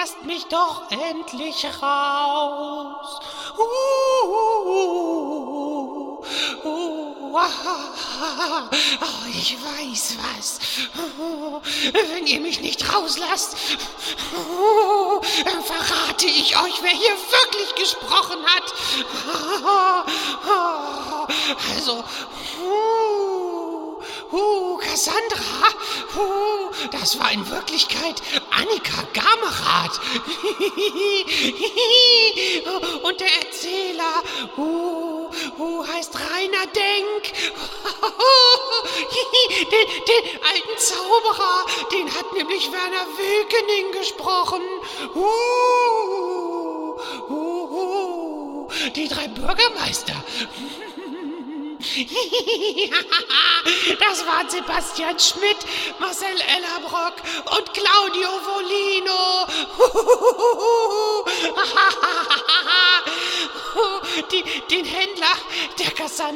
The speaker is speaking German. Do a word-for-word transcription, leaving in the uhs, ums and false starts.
lasst mich doch endlich raus. Uh, uh, ah, oh, ich weiß was. Oh, wenn ihr mich nicht rauslasst, oh, dann verrate ich euch, wer hier wirklich gesprochen hat. Oh, also, uh, uh, Cassandra, uh, das war in Wirklichkeit Annika Gamerath. Und der Erzähler, uh, uh, heißt Rainer Denk. den, den alten Zauberer, den hat nämlich Werner Wilkening gesprochen. Uh, uh, uh, die drei Bürgermeister. Das waren Sebastian Schmidt, Marcel Ellerbrock und Claudio Volino. Die, den Händler der Cassandra